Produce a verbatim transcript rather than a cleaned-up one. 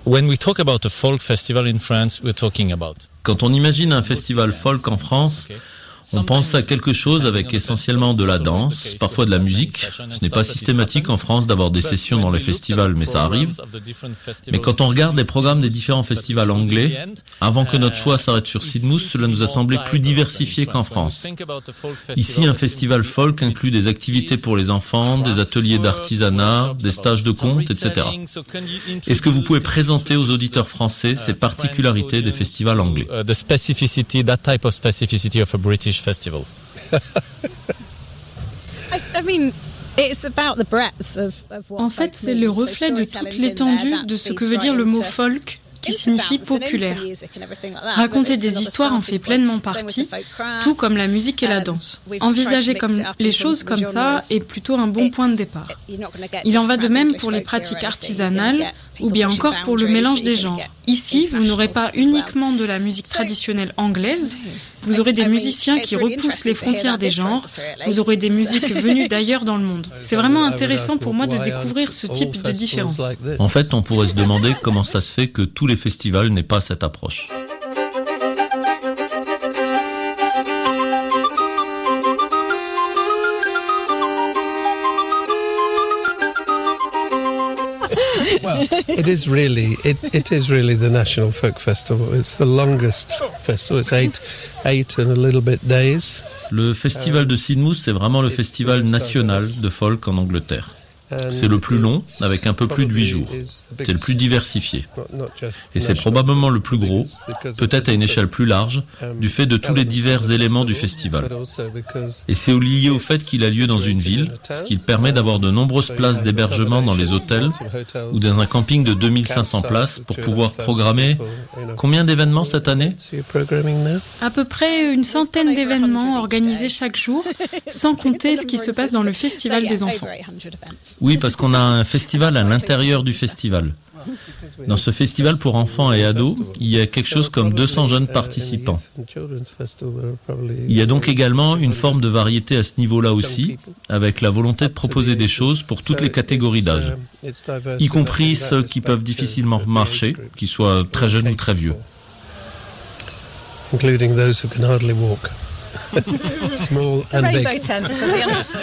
When we talk about a folk festival in France, we're talking about. Quand on imagine un festival folk en France, on pense à quelque chose avec essentiellement de la danse, parfois de la musique. Ce n'est pas systématique en France d'avoir des sessions dans les festivals, mais ça arrive. Mais quand on regarde les programmes des différents festivals anglais, avant que notre choix s'arrête sur Sidmouth, cela nous a semblé plus diversifié qu'en France. Ici, un festival folk inclut des activités pour les enfants, des ateliers d'artisanat, des stages de contes, et cetera. Est-ce que vous pouvez présenter aux auditeurs français ces particularités des festivals anglais? The specificity, that type of specificity of a British festival. En fait, c'est le reflet de toute l'étendue de ce que veut dire le mot folk, qui signifie populaire. Raconter des histoires en fait pleinement partie, tout comme la musique et la danse. Envisager comme les choses comme ça est plutôt un bon point de départ. Il en va de même pour les pratiques artisanales ou bien encore pour le mélange des genres. Ici, vous n'aurez pas uniquement de la musique traditionnelle anglaise, vous aurez des musiciens qui repoussent les frontières des genres, vous aurez des musiques venues d'ailleurs dans le monde. C'est vraiment intéressant pour moi de découvrir ce type de différence. En fait, on pourrait se demander comment ça se fait que tous les festivals n'aient pas cette approche. Well, it is really, it, it is really the National Folk Festival. It's the longest festival. It's eight, eight and a little bit days. Le festival de Sidmouth, c'est vraiment le festival national de folk en Angleterre. C'est le plus long, avec un peu plus de huit jours. C'est le plus diversifié. Et c'est probablement le plus gros, peut-être à une échelle plus large, du fait de tous les divers éléments du festival. Et c'est lié au fait qu'il a lieu dans une ville, ce qui permet d'avoir de nombreuses places d'hébergement dans les hôtels ou dans un camping de deux mille cinq cents places pour pouvoir programmer. Combien d'événements cette année ? À peu près une centaine d'événements organisés chaque jour, sans compter ce qui se passe dans le festival des enfants. Oui, parce qu'on a un festival à l'intérieur du festival. Dans ce festival pour enfants et ados, il y a quelque chose comme deux cents jeunes participants. Il y a donc également une forme de variété à ce niveau-là aussi, avec la volonté de proposer des choses pour toutes les catégories d'âge, y compris ceux qui peuvent difficilement marcher, qu'ils soient très jeunes ou très vieux. Including those who can hardly walk. Small and big.